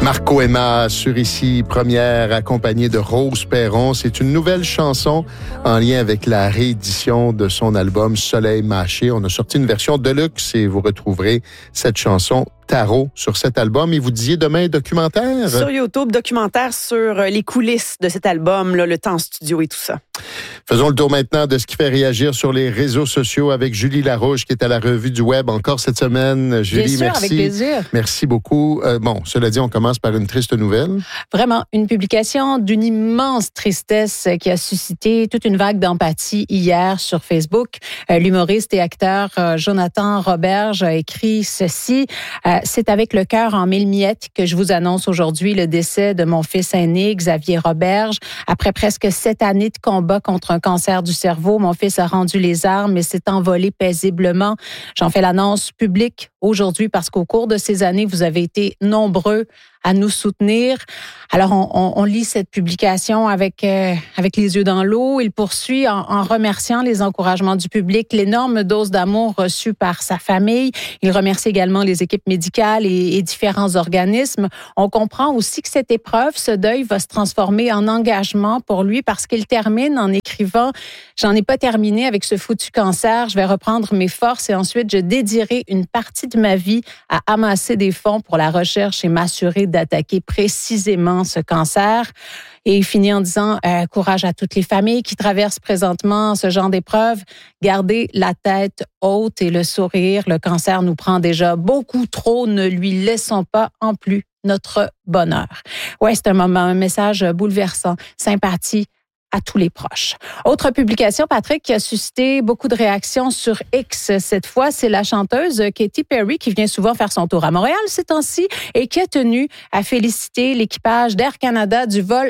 Marco Emma sur Ici Première, accompagné de Rose Perron. C'est une nouvelle chanson en lien avec la réédition de son album Soleil mâché. On a sorti une version deluxe et vous retrouverez cette chanson Tarot sur cet album. Et vous disiez demain documentaire? Sur YouTube, documentaire sur les coulisses de cet album, là, le temps en studio et tout ça. Faisons le tour maintenant de ce qui fait réagir sur les réseaux sociaux avec Julie Larouche qui est à la Revue du Web encore cette semaine. Julie, bien sûr, merci. Avec plaisir. Merci beaucoup. Cela dit, on commence par une triste nouvelle. Vraiment, une publication d'une immense tristesse qui a suscité toute une vague d'empathie hier sur Facebook. L'humoriste et acteur Jonathan Roberge a écrit ceci. C'est avec le cœur en mille miettes que je vous annonce aujourd'hui le décès de mon fils aîné, Xavier Roberge. Après presque 7 années de combat contre un cancer du cerveau, mon fils a rendu les armes et s'est envolé paisiblement. J'en fais l'annonce publique aujourd'hui parce qu'au cours de ces années, vous avez été nombreux à nous soutenir. Alors, on lit cette publication avec les yeux dans l'eau. Il poursuit en remerciant les encouragements du public, l'énorme dose d'amour reçue par sa famille. Il remercie également les équipes médicales et différents organismes. On comprend aussi que cette épreuve, ce deuil, va se transformer en engagement pour lui parce qu'il termine en écrivant « J'en ai pas terminé avec ce foutu cancer. Je vais reprendre mes forces et ensuite je dédierai une partie de ma vie à amasser des fonds pour la recherche et m'assurer d'attaquer précisément ce cancer. » Et il finit en disant courage à toutes les familles qui traversent présentement ce genre d'épreuve. Gardez la tête haute et le sourire. Le cancer nous prend déjà beaucoup trop. Ne lui laissons pas en plus notre bonheur. Ouais, c'est un message bouleversant. Sympathie à tous les proches. Autre publication, Patrick, qui a suscité beaucoup de réactions sur X cette fois, c'est la chanteuse Katy Perry qui vient souvent faire son tour à Montréal ces temps-ci et qui a tenu à féliciter l'équipage d'Air Canada du vol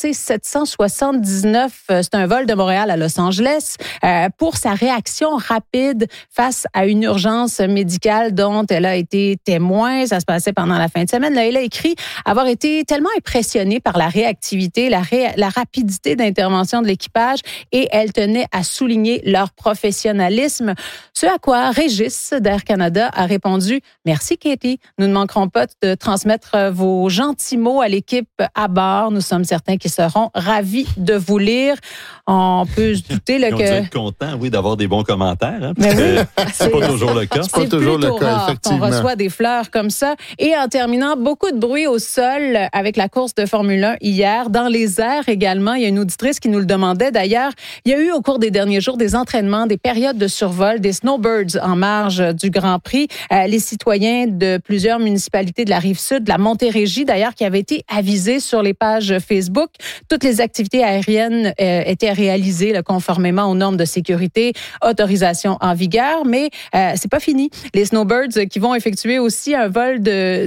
AC-779. C'est un vol de Montréal à Los Angeles pour sa réaction rapide face à une urgence médicale dont elle a été témoin. Ça se passait pendant la fin de semaine. Là, elle a écrit avoir été tellement impressionnée par la réactivité, la rapidité d'intervention de l'équipage et elle tenait à souligner leur professionnalisme. Ce à quoi Régis d'Air Canada a répondu « Merci Katy, nous ne manquerons pas de transmettre vos gentils mots à l'équipe à bord. Nous sommes certains qu'ils seront ravis de vous lire. » On peut se douter Ils ont dû que... être contents, oui, d'avoir des bons commentaires. Hein, Mais oui, c'est pas toujours le cas. C'est pas toujours le cas, rare effectivement. qu'on reçoit des fleurs comme ça. Et en terminant, beaucoup de bruit au sol avec la course de Formule 1 hier. Dans les airs également, il y a une auditrice qui nous le demandait. D'ailleurs, il y a eu au cours des derniers jours des entraînements, des périodes de survol, des snowbirds en marge du Grand Prix. Les citoyens de plusieurs municipalités de la Rive-Sud, de la Montérégie d'ailleurs, qui avaient été avisés sur les pages Facebook. Toutes les activités aériennes étaient réalisées là, conformément aux normes de sécurité, autorisation en vigueur, mais c'est pas fini. Les snowbirds qui vont effectuer aussi un vol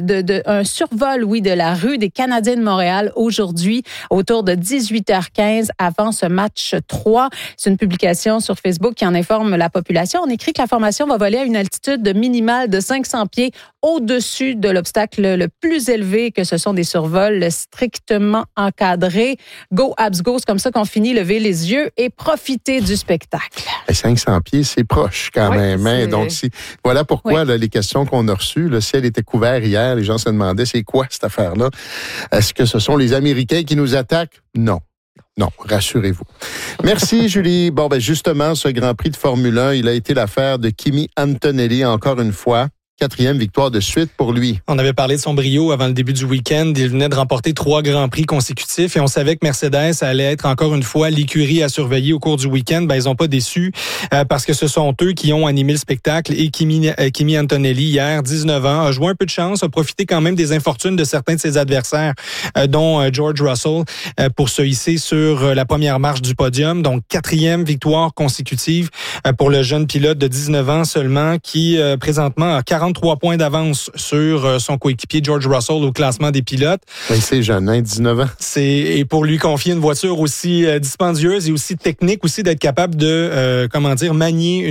un survol, oui, de la rue des Canadiens de Montréal aujourd'hui autour de 18h15 avant ce match 3. C'est une publication sur Facebook qui en informe la population. On écrit que la formation va voler à une altitude minimale de 500 pieds au-dessus de l'obstacle le plus élevé, que ce sont des survols strictement encadrés. Go Abs Go, c'est comme ça qu'on finit, lever les yeux et profiter du spectacle. 500 pieds, c'est proche quand même. Hein? Donc, voilà pourquoi là, les questions qu'on a reçues, le ciel était couvert hier, les gens se demandaient c'est quoi cette affaire-là? Est-ce que ce sont les Américains qui nous attaquent? Non. Non, rassurez-vous. Merci, Julie. Bon, justement, ce Grand Prix de Formule 1, il a été l'affaire de Kimi Antonelli encore une fois. 4e victoire de suite pour lui. On avait parlé de son brio avant le début du week-end. Il venait de remporter 3 Grands Prix consécutifs et on savait que Mercedes allait être encore une fois l'écurie à surveiller au cours du week-end. Ils n'ont pas déçu parce que ce sont eux qui ont animé le spectacle et Kimi Antonelli, hier, 19 ans, a joué un peu de chance, a profité quand même des infortunes de certains de ses adversaires, dont George Russell, pour se hisser sur la première marche du podium. Donc, 4e victoire consécutive pour le jeune pilote de 19 ans seulement qui, présentement, a 43 points d'avance sur son coéquipier George Russell au classement des pilotes. C'est jeune, hein, 19 ans. Et pour lui confier une voiture aussi dispendieuse et aussi technique, aussi d'être capable de, manier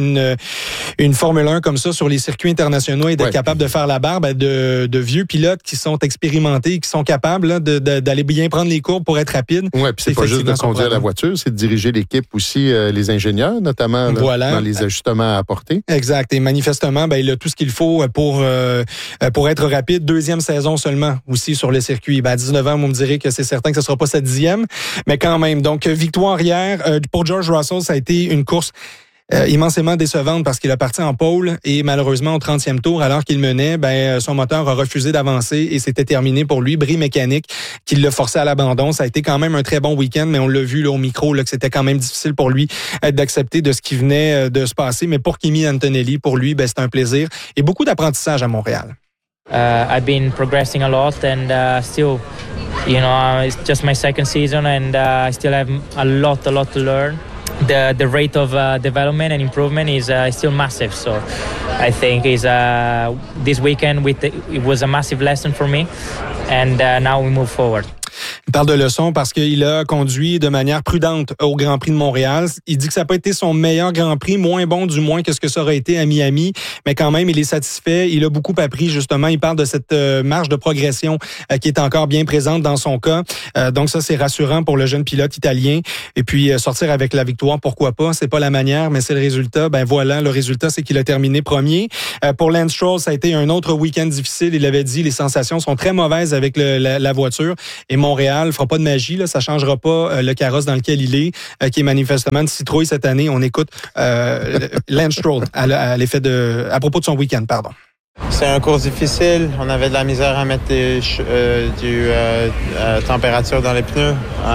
une Formule 1 comme ça sur les circuits internationaux et d'être capable de faire la barre de vieux pilotes qui sont expérimentés, qui sont capables là, d'aller bien prendre les courbes pour être rapides. Oui, puis c'est pas juste de conduire la voiture, c'est de diriger l'équipe aussi, les ingénieurs, notamment là, dans les ajustements à apporter. Exact. Et manifestement, il a tout ce qu'il faut pour être rapide. 2e saison seulement aussi sur le circuit. À 19 ans, on me dirait que c'est certain que ce ne sera pas sa 10e, mais quand même. Donc, victoire hier. Pour George Russell, ça a été une course immensément décevante parce qu'il a parti en pole et malheureusement au 30e tour, alors qu'il menait, son moteur a refusé d'avancer et c'était terminé pour lui. Bris mécanique qui l'a forcé à l'abandon. Ça a été quand même un très bon week-end, mais on l'a vu là, au micro là, que c'était quand même difficile pour lui d'accepter de ce qui venait de se passer. Mais pour Kimi Antonelli, pour lui, c'est un plaisir et beaucoup d'apprentissage à Montréal. I've been progressing a lot and still, it's just my second season and I still have a lot to learn. The rate of development and improvement is still massive. So I think this weekend it was a massive lesson for me, and now we move forward. Il parle de leçon parce qu'il a conduit de manière prudente au Grand Prix de Montréal. Il dit que ça n'a pas été son meilleur Grand Prix, moins bon du moins que ce que ça aurait été à Miami, mais quand même, il est satisfait. Il a beaucoup appris, justement. Il parle de cette marge de progression qui est encore bien présente dans son cas. Donc ça, c'est rassurant pour le jeune pilote italien. Et puis, sortir avec la victoire, pourquoi pas? C'est pas la manière, mais c'est le résultat. Voilà, le résultat, c'est qu'il a terminé premier. Pour Lance Stroll, ça a été un autre week-end difficile. Il avait dit, les sensations sont très mauvaises avec la voiture. Et Montréal ne fera pas de magie, là, ça ne changera pas le carrosse dans lequel il est, qui est manifestement de citrouille cette année. On écoute Lance Stroll à propos de son week-end, pardon. C'est un cours difficile. On avait de la misère à mettre du température dans les pneus.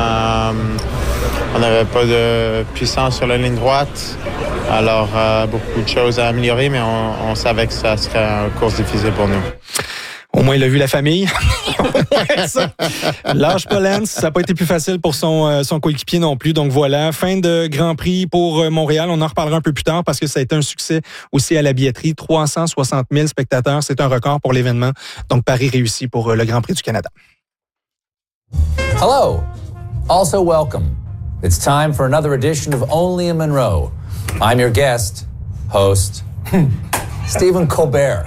On n'avait pas de puissance sur la ligne droite. Alors, beaucoup de choses à améliorer, mais on savait que ça serait un cours difficile pour nous. Au moins, il a vu la famille. Lâche pas Lance. Ça n'a pas été plus facile pour son coéquipier non plus. Donc voilà, fin de Grand Prix pour Montréal. On en reparlera un peu plus tard parce que ça a été un succès aussi à la billetterie. 360 000 spectateurs. C'est un record pour l'événement. Donc, pari réussi pour le Grand Prix du Canada. Hello. Also welcome. It's time for another edition of Only in Monroe. I'm your guest, host, Stephen Colbert.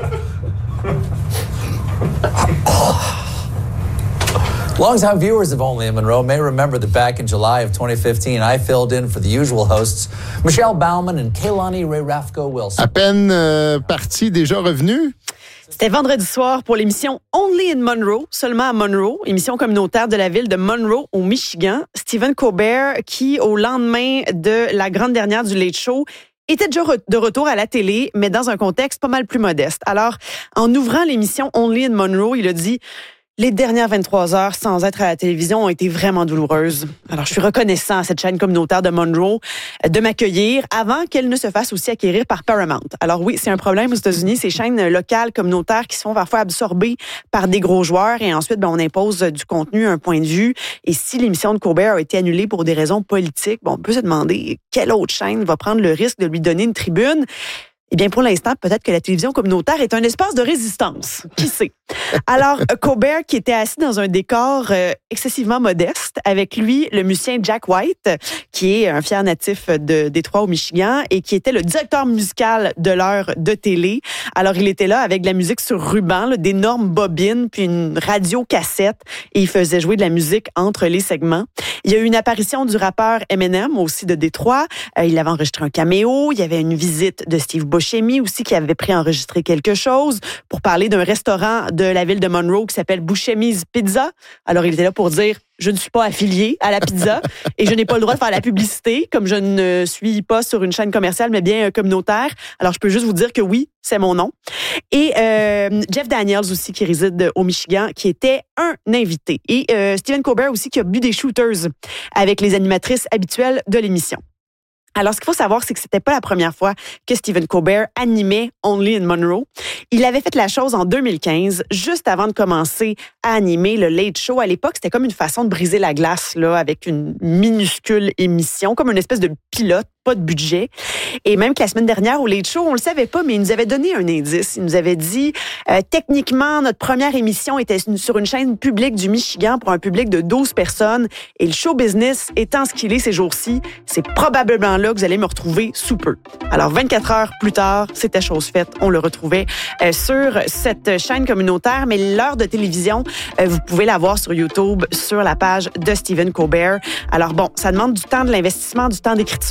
Longtime viewers of Only in Monroe may remember that back in July of 2015, I filled in for the usual hosts, Michelle Bauman and Kaylani Ray Rafko-Wilson. À peine parti, déjà revenu? C'était vendredi soir pour l'émission Only in Monroe, seulement à Monroe, émission communautaire de la ville de Monroe au Michigan. Stephen Colbert, qui au lendemain de la grande dernière du Late Show, était déjà de retour à la télé, mais dans un contexte pas mal plus modeste. Alors, en ouvrant l'émission Only in Monroe, il a dit « Les dernières 23 heures sans être à la télévision ont été vraiment douloureuses. Alors, je suis reconnaissant à cette chaîne communautaire de Monroe de m'accueillir avant qu'elle ne se fasse aussi acquérir par Paramount. Alors oui, c'est un problème aux États-Unis, ces chaînes locales communautaires qui sont parfois absorbées par des gros joueurs et ensuite, on impose du contenu, un point de vue. Et si l'émission de Colbert a été annulée pour des raisons politiques, on peut se demander quelle autre chaîne va prendre le risque de lui donner une tribune. Eh bien, pour l'instant, peut-être que la télévision communautaire est un espace de résistance. Qui sait? Alors, Colbert, qui était assis dans un décor excessivement modeste, avec lui, le musicien Jack White, qui est un fier natif de Détroit au Michigan et qui était le directeur musical de l'heure de télé. Alors, il était là avec de la musique sur ruban, d'énormes bobines, puis une radio-cassette, et il faisait jouer de la musique entre les segments. Il y a eu une apparition du rappeur Eminem, aussi de Détroit. Il avait enregistré un caméo. Il y avait une visite de Steve Buscemi aussi, qui avait préenregistré quelque chose pour parler d'un restaurant de la ville de Monroe qui s'appelle Buscemi's Pizza. Alors, il était là pour dire « Je ne suis pas affilié à la pizza et je n'ai pas le droit de faire la publicité, comme je ne suis pas sur une chaîne commerciale, mais bien communautaire. Alors, je peux juste vous dire que oui, c'est mon nom. » Et Jeff Daniels aussi, qui réside au Michigan, qui était un invité. Et Stephen Colbert aussi, qui a bu des shooters avec les animatrices habituelles de l'émission. Alors, ce qu'il faut savoir, c'est que c'était pas la première fois que Stephen Colbert animait Only in Monroe. Il avait fait la chose en 2015, juste avant de commencer à animer le Late Show. À l'époque, c'était comme une façon de briser la glace, là, avec une minuscule émission, comme une espèce de pilote, pas de budget. Et même que la semaine dernière, au Late Show, on le savait pas, mais il nous avait donné un indice. Il nous avait dit, techniquement, notre première émission était sur une chaîne publique du Michigan pour un public de 12 personnes. Et le show business étant ce qu'il est ces jours-ci, c'est probablement là que vous allez me retrouver sous peu. Alors, 24 heures plus tard, c'était chose faite. On le retrouvait sur cette chaîne communautaire, mais l'heure de télévision, vous pouvez la voir sur YouTube, sur la page de Stephen Colbert. Alors bon, ça demande du temps, de l'investissement, du temps d'écriture.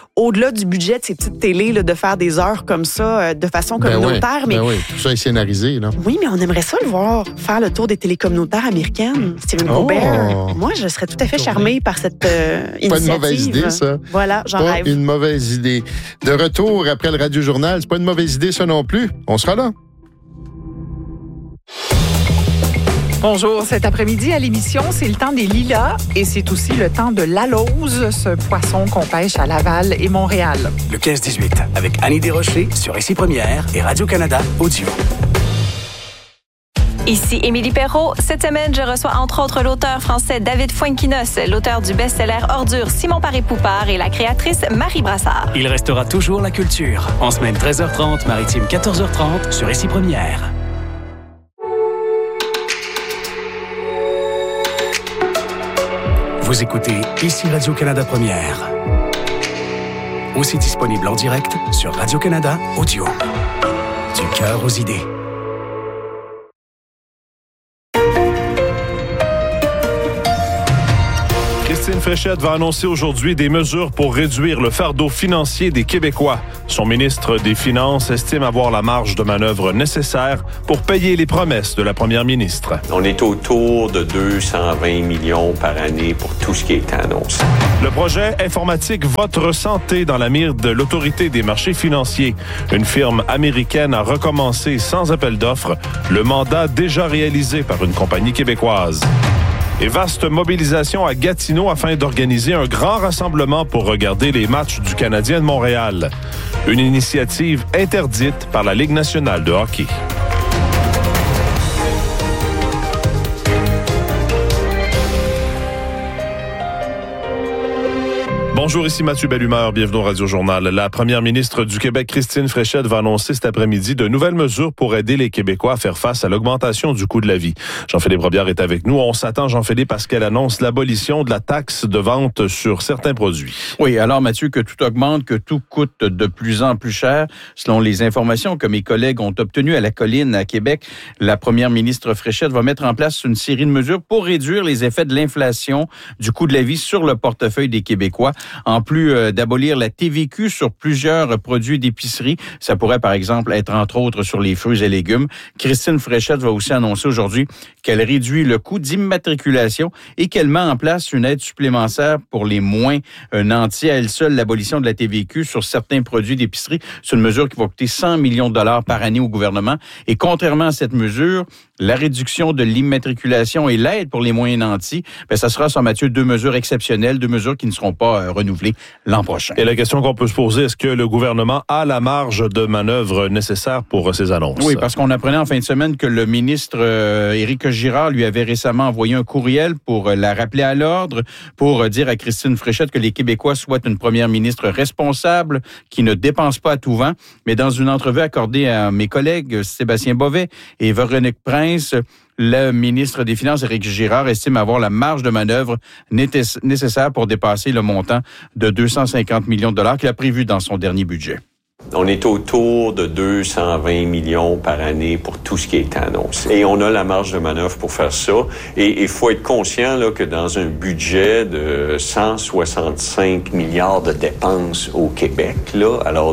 au-delà du budget de ces petites télés, là, de faire des heures comme ça, de façon communautaire. Ben oui, tout ça est scénarisé, là. Oui, mais on aimerait ça le voir faire le tour des télés communautaires américaines. Stephen Colbert. Moi, je serais tout à fait charmée par cette initiative. Pas une mauvaise idée, ça. Voilà, j'en rêve. Pas une mauvaise idée. De retour après le Radio-Journal, c'est pas une mauvaise idée, ça non plus. On sera là. Bonjour, cet après-midi à l'émission, c'est le temps des lilas et c'est aussi le temps de l'alose, ce poisson qu'on pêche à Laval et Montréal. Le 15-18, avec Annie Desrochers sur Ici Première et Radio-Canada Audio. Ici Émilie Perrault. Cette semaine, je reçois entre autres l'auteur français David Fuenquinos, l'auteur du best-seller Ordure Simon Paré-Poupard et la créatrice Marie Brassard. Il restera toujours la culture. En semaine 13h30, maritime 14h30 sur Ici Première. Vous écoutez Ici Radio-Canada Première. Aussi disponible en direct sur Radio-Canada Audio. Du cœur aux idées. Christine Fréchette va annoncer aujourd'hui des mesures pour réduire le fardeau financier des Québécois. Son ministre des Finances estime avoir la marge de manœuvre nécessaire pour payer les promesses de la première ministre. On est autour de 220 millions par année pour tout ce qui est annoncé. Le projet informatique Votre Santé dans la mire de l'Autorité des marchés financiers. Une firme américaine a recommencé sans appel d'offres le mandat déjà réalisé par une compagnie québécoise. Et vaste mobilisation à Gatineau afin d'organiser un grand rassemblement pour regarder les matchs du Canadien de Montréal. Une initiative interdite par la Ligue nationale de hockey. Bonjour, ici Mathieu Bellumeur, bienvenue au Radio-Journal. La première ministre du Québec, Christine Fréchette, va annoncer cet après-midi de nouvelles mesures pour aider les Québécois à faire face à l'augmentation du coût de la vie. Jean-Philippe Robillard est avec nous. On s'attend, Jean-Philippe, à ce qu'elle annonce l'abolition de la taxe de vente sur certains produits. Oui, alors Mathieu, que tout augmente, que tout coûte de plus en plus cher. Selon les informations que mes collègues ont obtenues à la Colline, à Québec, la première ministre Fréchette va mettre en place une série de mesures pour réduire les effets de l'inflation du coût de la vie sur le portefeuille des Québécois. En plus d'abolir la TVQ sur plusieurs produits d'épicerie, ça pourrait par exemple être entre autres sur les fruits et légumes. Christine Fréchette va aussi annoncer aujourd'hui qu'elle réduit le coût d'immatriculation et qu'elle met en place une aide supplémentaire pour les moins nantis. À elle seule, l'abolition de la TVQ sur certains produits d'épicerie, c'est une mesure qui va coûter 100 millions de dollars par année au gouvernement. Et contrairement à cette mesure, la réduction de l'immatriculation et l'aide pour les moins nantis, ça sera, sans Mathieu, deux mesures exceptionnelles, deux mesures qui ne seront pas renouvelées l'an prochain. Et la question qu'on peut se poser, est-ce que le gouvernement a la marge de manœuvre nécessaire pour ces annonces? Oui, parce qu'on apprenait en fin de semaine que le ministre Éric Girard lui avait récemment envoyé un courriel pour la rappeler à l'ordre, pour dire à Christine Fréchette que les Québécois souhaitent une première ministre responsable, qui ne dépense pas à tout vent. Mais dans une entrevue accordée à mes collègues Sébastien Bovet et Véronique Prince, le ministre des Finances, Éric Girard, estime avoir la marge de manœuvre nécessaire pour dépasser le montant de 250 millions de dollars qu'il a prévu dans son dernier budget. On est autour de 220 millions par année pour tout ce qui est annoncé. Et on a la marge de manœuvre pour faire ça. Et il faut être conscient là, que dans un budget de 165 milliards de dépenses au Québec, là, alors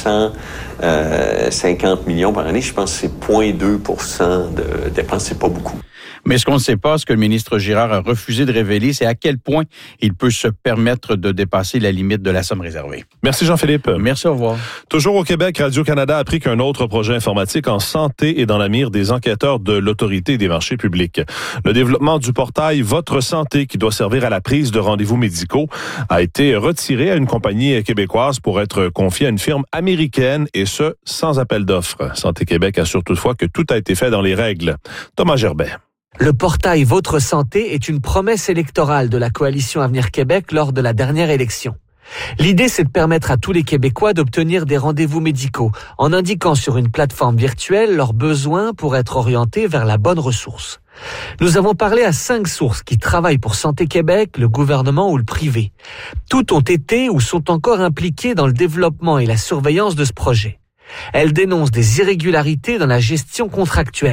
250 millions par année, je pense que c'est 0,2% de dépenses, c'est pas beaucoup. Mais ce qu'on ne sait pas, ce que le ministre Girard a refusé de révéler, c'est à quel point il peut se permettre de dépasser la limite de la somme réservée. Merci Jean-Philippe. Merci, au revoir. Toujours au Québec, Radio-Canada a appris qu'un autre projet informatique en santé est dans la mire des enquêteurs de l'Autorité des marchés publics. Le développement du portail Votre Santé, qui doit servir à la prise de rendez-vous médicaux, a été retiré à une compagnie québécoise pour être confié à une firme américaine, et ce, sans appel d'offres. Santé Québec assure toutefois que tout a été fait dans les règles. Thomas Gerbet. Le portail Votre Santé est une promesse électorale de la coalition Avenir Québec lors de la dernière élection. L'idée, c'est de permettre à tous les Québécois d'obtenir des rendez-vous médicaux en indiquant sur une plateforme virtuelle leurs besoins pour être orientés vers la bonne ressource. Nous avons parlé à 5 sources qui travaillent pour Santé Québec, le gouvernement ou le privé. Toutes ont été ou sont encore impliquées dans le développement et la surveillance de ce projet. Elles dénoncent des irrégularités dans la gestion contractuelle.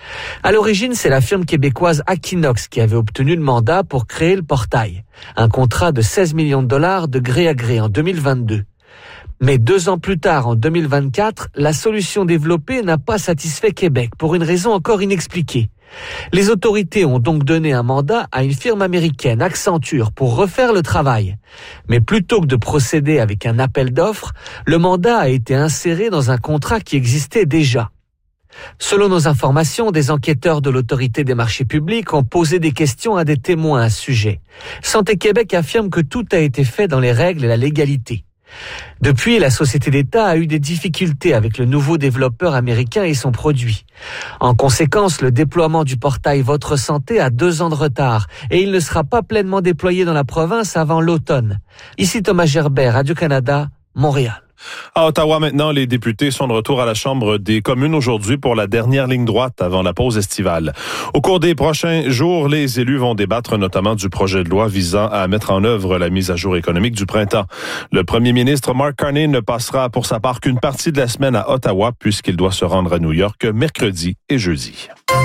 À l'origine, c'est la firme québécoise Aquinox qui avait obtenu le mandat pour créer le portail. Un contrat de 16 millions de dollars de gré à gré en 2022. Mais 2 ans plus tard, en 2024, la solution développée n'a pas satisfait Québec pour une raison encore inexpliquée. Les autorités ont donc donné un mandat à une firme américaine, Accenture, pour refaire le travail. Mais plutôt que de procéder avec un appel d'offres, le mandat a été inséré dans un contrat qui existait déjà. Selon nos informations, des enquêteurs de l'Autorité des marchés publics ont posé des questions à des témoins à ce sujet. Santé Québec affirme que tout a été fait dans les règles et la légalité. Depuis, la société d'État a eu des difficultés avec le nouveau développeur américain et son produit. En conséquence, le déploiement du portail Votre Santé a 2 ans de retard et il ne sera pas pleinement déployé dans la province avant l'automne. Ici Thomas Gerbert, Radio-Canada, Montréal. À Ottawa, maintenant, les députés sont de retour à la Chambre des communes aujourd'hui pour la dernière ligne droite avant la pause estivale. Au cours des prochains jours, les élus vont débattre notamment du projet de loi visant à mettre en œuvre la mise à jour économique du printemps. Le premier ministre Mark Carney ne passera pour sa part qu'une partie de la semaine à Ottawa puisqu'il doit se rendre à New York mercredi et jeudi.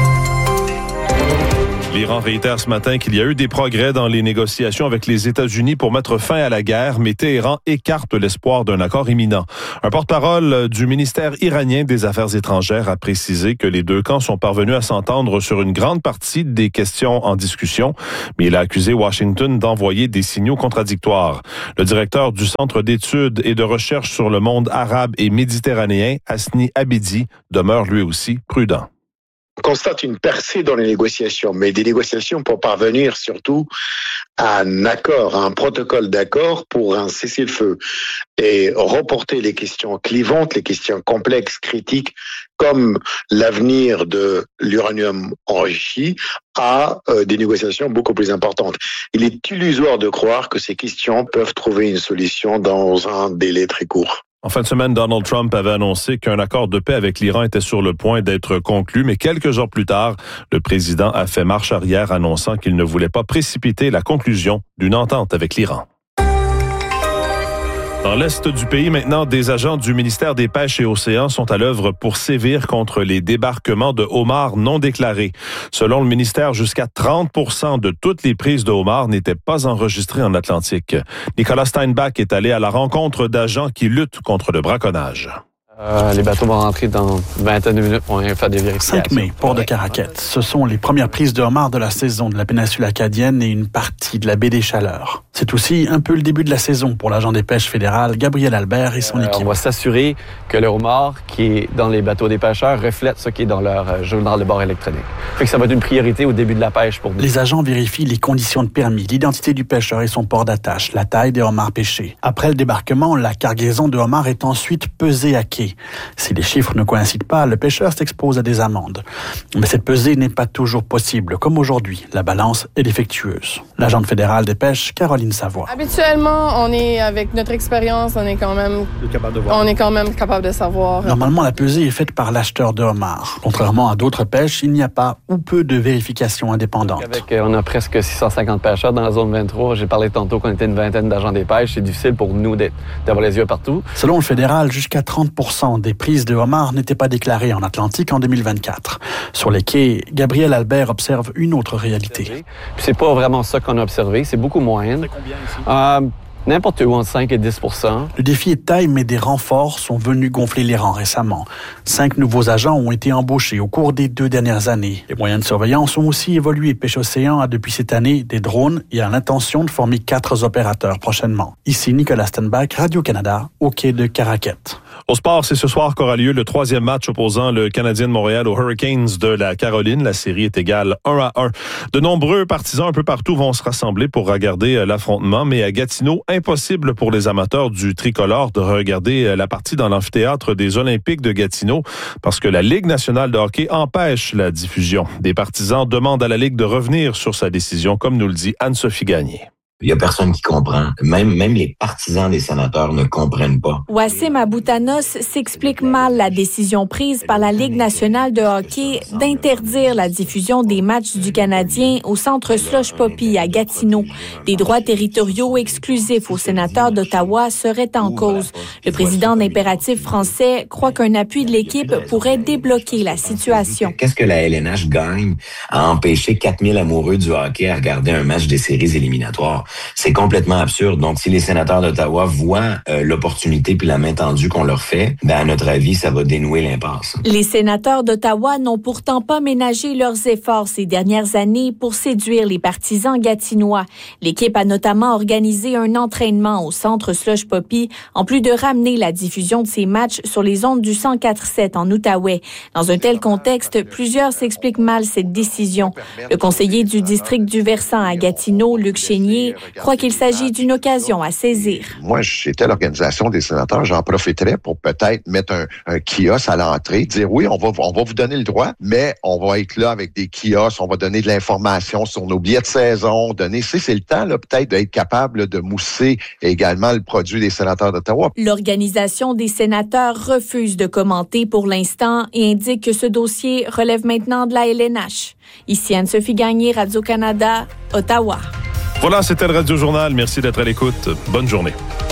L'Iran réitère ce matin qu'il y a eu des progrès dans les négociations avec les États-Unis pour mettre fin à la guerre, mais Téhéran écarte l'espoir d'un accord imminent. Un porte-parole du ministère iranien des Affaires étrangères a précisé que les 2 camps sont parvenus à s'entendre sur une grande partie des questions en discussion, mais il a accusé Washington d'envoyer des signaux contradictoires. Le directeur du Centre d'études et de recherche sur le monde arabe et méditerranéen, Hasni Abidi, demeure lui aussi prudent. On constate une percée dans les négociations, mais des négociations pour parvenir surtout à un accord, à un protocole d'accord pour un cessez-le-feu et reporter les questions clivantes, les questions complexes, critiques, comme l'avenir de l'uranium enrichi, à des négociations beaucoup plus importantes. Il est illusoire de croire que ces questions peuvent trouver une solution dans un délai très court. En fin de semaine, Donald Trump avait annoncé qu'un accord de paix avec l'Iran était sur le point d'être conclu, mais quelques heures plus tard, le président a fait marche arrière, annonçant qu'il ne voulait pas précipiter la conclusion d'une entente avec l'Iran. Dans l'est du pays, maintenant, des agents du ministère des Pêches et Océans sont à l'œuvre pour sévir contre les débarquements de homards non déclarés. Selon le ministère, jusqu'à 30% de toutes les prises de homards n'étaient pas enregistrées en Atlantique. Nicolas Steinbach est allé à la rencontre d'agents qui luttent contre le braconnage. Les bateaux vont rentrer dans une vingtaine de minutes pour faire des vérifications. 5 mai, port de Caraquette. Ce sont les premières prises de homards de la saison de la péninsule acadienne et une partie de la baie des Chaleurs. C'est aussi un peu le début de la saison pour l'agent des pêches fédérales, Gabriel Albert et son équipe. On va s'assurer que le homard qui est dans les bateaux des pêcheurs reflète ce qui est dans leur journal de bord électronique. Fait que ça va être une priorité au début de la pêche pour nous. Les agents vérifient les conditions de permis, l'identité du pêcheur et son port d'attache, la taille des homards pêchés. Après le débarquement, la cargaison de homards est ensuite pesée à quai. Si les chiffres ne coïncident pas, le pêcheur s'expose à des amendes. Mais cette pesée n'est pas toujours possible, comme aujourd'hui. La balance est défectueuse. L'agente fédérale des pêches, Caroline Savoie. Habituellement, on est, avec notre expérience, on est quand même capable de savoir. Normalement, la pesée est faite par l'acheteur de homards. Contrairement à d'autres pêches, il n'y a pas ou peu de vérification indépendante. On a presque 650 pêcheurs dans la zone 23. J'ai parlé tantôt qu'on était une vingtaine d'agents des pêches. C'est difficile pour nous d'avoir les yeux partout. Selon le fédéral, jusqu'à 30% des prises de homards n'étaient pas déclarées en Atlantique en 2024. Sur les quais, Gabriel Albert observe une autre réalité. Puis c'est pas vraiment ça qu'on a observé, c'est beaucoup moins. C'est combien ici? N'importe où, entre 5 et 10%. Le défi est de taille, mais des renforts sont venus gonfler les rangs récemment. 5 nouveaux agents ont été embauchés au cours des 2 dernières années. Les moyens de surveillance ont aussi évolué. Pêche Océan a depuis cette année des drones et a l'intention de former 4 opérateurs prochainement. Ici Nicolas Stenbach, Radio-Canada, au quai de Caraquette. Au sport, c'est ce soir qu'aura lieu le 3e match opposant le Canadien de Montréal aux Hurricanes de la Caroline. La série est égale 1-1. De nombreux partisans un peu partout vont se rassembler pour regarder l'affrontement, mais à Gatineau, impossible pour les amateurs du tricolore de regarder la partie dans l'amphithéâtre des Olympiques de Gatineau parce que la Ligue nationale de hockey empêche la diffusion. Des partisans demandent à la Ligue de revenir sur sa décision, comme nous le dit Anne-Sophie Gagné. Il y a personne qui comprend. Même les partisans des sénateurs ne comprennent pas. Wassim Aboutanos s'explique mal la décision prise par la Ligue nationale de hockey d'interdire la diffusion des matchs du Canadien au centre Slush Poppy à Gatineau. Des droits territoriaux exclusifs aux sénateurs d'Ottawa seraient en cause. Le président d'Impératif français croit qu'un appui de l'équipe pourrait débloquer la situation. Qu'est-ce que la LNH gagne à empêcher 4000 amoureux du hockey à regarder un match des séries éliminatoires? C'est complètement absurde. Donc, si les sénateurs d'Ottawa voient l'opportunité puis la main tendue qu'on leur fait, à notre avis, ça va dénouer l'impasse. Les sénateurs d'Ottawa n'ont pourtant pas ménagé leurs efforts ces dernières années pour séduire les partisans gatinois. L'équipe a notamment organisé un entraînement au centre Slush Poppy, en plus de ramener la diffusion de ces matchs sur les ondes du 104.7 en Outaouais. Dans un tel contexte, plusieurs s'expliquent mal cette décision. Le conseiller du district du Versant à Gatineau, Luc Chénier, croit qu'il s'agit d'une occasion à saisir. Moi, j'étais à l'organisation des sénateurs, j'en profiterais pour peut-être mettre un kiosque à l'entrée, dire oui, on va vous donner le droit, mais on va être là avec des kiosques, on va donner de l'information sur nos billets de saison, c'est le temps là, peut-être d'être capable de mousser également le produit des sénateurs d'Ottawa. L'organisation des sénateurs refuse de commenter pour l'instant et indique que ce dossier relève maintenant de la LNH. Ici Anne-Sophie Gagné, Radio-Canada, Ottawa. Voilà, c'était le Radio Journal. Merci d'être à l'écoute. Bonne journée.